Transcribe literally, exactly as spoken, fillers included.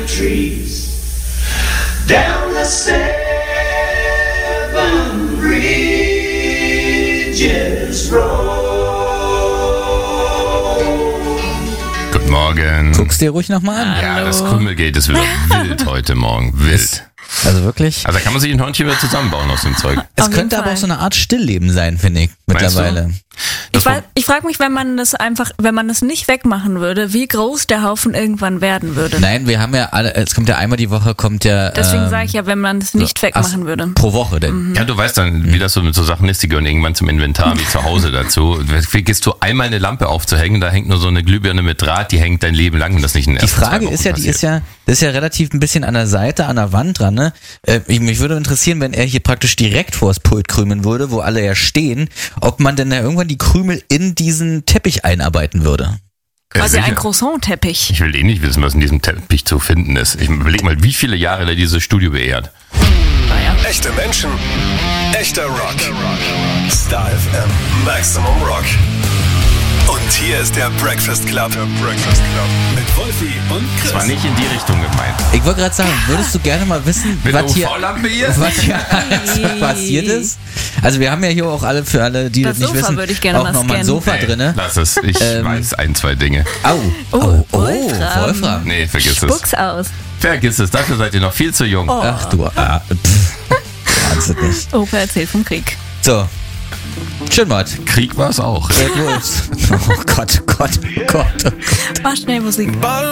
the trees, down the seven bridges roll. Guten Morgen. Guck's dir ruhig nochmal an. Ja, Hallo. das Krümelgate ist wieder wild heute Morgen. Wild. Also wirklich. Also da kann man sich ein Hörnchen wieder zusammenbauen aus dem Zeug. Es Auf jeden könnte aber Fall. auch so eine Art Stillleben sein, finde ich, Meinst du? mittlerweile. Ich, weiß- ich frage mich, wenn man das einfach, wenn man das nicht wegmachen würde, wie groß der Haufen irgendwann werden würde. Nein, wir haben ja alle, es kommt ja einmal die Woche, kommt ja. Deswegen ähm, sage ich ja, wenn man das nicht so, wegmachen ach, würde. Pro Woche denn. Ja, du weißt dann, wie das so mit so Sachen ist, die gehören irgendwann zum Inventar, wie zu Hause dazu. Gehst du einmal eine Lampe aufzuhängen, da hängt nur so eine Glühbirne mit Draht, die hängt dein Leben lang und das nicht in den Die ersten zwei Frage Wochen ist ja, die passiert. ist ja, das ist ja relativ ein bisschen an der Seite, an der Wand dran, ne? Äh, ich, mich würde interessieren, wenn er hier praktisch direkt vors Pult krümeln würde, wo alle ja stehen, ob man denn da irgendwann die Krümel in diesen Teppich einarbeiten würde. Quasi sicher. ein Croissant-Teppich. Ich will eh nicht wissen, was in diesem Teppich zu finden ist. Ich überleg mal, wie viele Jahre der dieses Studio beehrt. Naja. Echte Menschen, echter Rock. Star F M, Maximum Rock. Und hier ist der Breakfast Club. Der Breakfast Club. Mit Wolfi und Chris. Das war nicht in die Richtung gemeint. Ich wollte gerade sagen, würdest du gerne mal wissen, Mit der was hier, U V-Lampe hier? was hier alles passiert ist? Also wir haben ja hier auch alle, für alle, die das, Das nicht Sofa wissen, würde ich gerne auch mal nochmal ein scannen. Sofa Nee, drinne. lass es. Ich Ähm, weiß ein, zwei Dinge. Au, Oh, oh, oh, Wolfram. Wolfram. Nee, vergiss es. Spuck's aus. Vergiss es, dafür seid ihr noch viel zu jung. Oh. Ach du, ah, pff, wahnsinnig. Opa erzählt vom Krieg. So, schön mal. Krieg war es auch. Red Wolves. Oh Gott, Gott, Gott. Mach schnell Musik. Ball